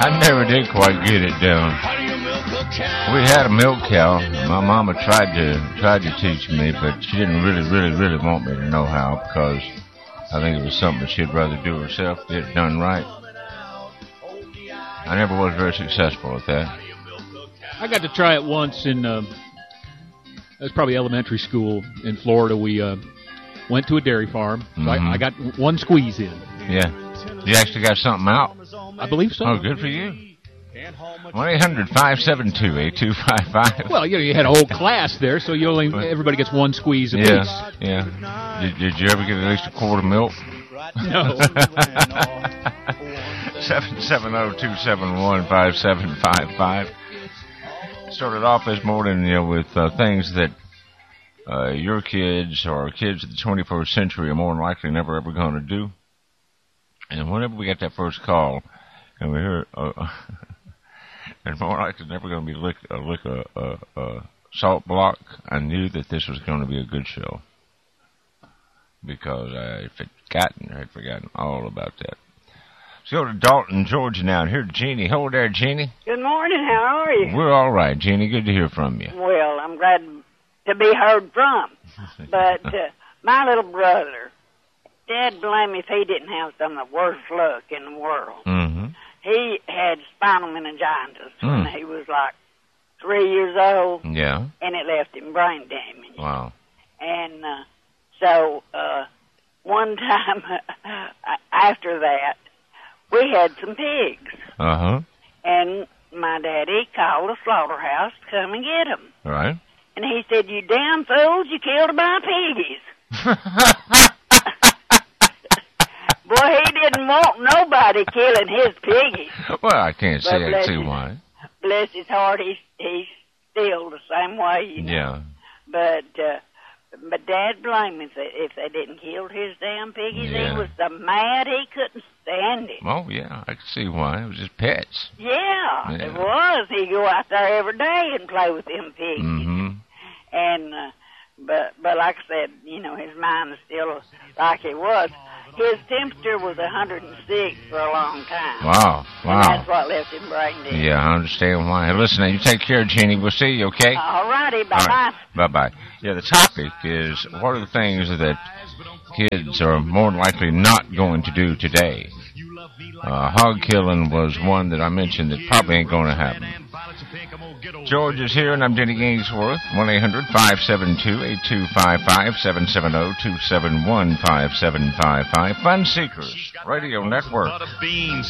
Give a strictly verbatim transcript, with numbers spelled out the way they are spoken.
I never did quite get it down. We had a milk cow. My mama tried to tried to teach me, but she didn't really, really, really want me to know how because I think it was something she'd rather do herself, get it done right. I never was very successful at that. I got to try it once in, uh, it was probably elementary school in Florida. We uh, went to a dairy farm. So Mm-hmm. I, I got one squeeze in. Yeah. You actually got something out? I believe so. Oh, good for you. one eight hundred five seven two eight two five five. Well, you know, you had a whole class there, so you only everybody gets one squeeze apiece. Yeah, yeah. Did, did you ever get at least a quart of milk? No. seven seven zero two seven one five seven five five. Started off this morning, you know, with uh, things that uh, your kids or kids of the twenty-first century are more than likely never ever going to do. And whenever we got that first call, and we heard, uh, and more likely never going to be lick, uh, lick a, a, a salt block, I knew that this was going to be a good show. Because I had forgotten, I had forgotten all about that. Let's go to Dalton, Georgia now, and hear Jeannie. Hold there, Jeannie. Good morning. How are you? We're all right, Jeannie. Good to hear from you. Well, I'm glad to be heard from. But uh, my little brother, Dad blame if he didn't have some of the worst luck in the world. Mm-hmm. He had spinal meningitis Mm. when he was like three years old. Yeah. And it left him brain damage. Wow. And uh, so uh, one time after that, we had some pigs. Uh-huh. And my daddy called the slaughterhouse to come and get them. All right. And he said, "You damn fools, you killed my piggies." Boy, he didn't want nobody killing his piggies. Well, I can't But say I bless see his- why. Bless his heart, he's, he's still the same way, you know. Yeah. But, uh, but Dad blamed him if they, if they didn't kill his damn piggies. Yeah. He was so mad he couldn't stand it. Oh, yeah, I can see why. It was just pets. Yeah, Yeah. it was. He'd go out there every day and play with them pigs. Mm-hmm. And, uh, but, but like I said, you know, his mind is still like it was. His temperature was one hundred six for a long time. Wow, And wow. that's what left him brain dead. Yeah, I understand why. Hey, listen, you take care, Jeannie. We'll see you, okay? All righty, bye-bye. All right. Bye-bye. Yeah, the topic is, what are the things that kids are more than likely not going to do today? Uh, hog killing was one that I mentioned that probably ain't going to happen. George is here, and I'm Denny Gainsworth. one eight hundred five seven two eight two five five, seven seven zero two seven one five seven five five. Fun Seekers Radio Network. Beans.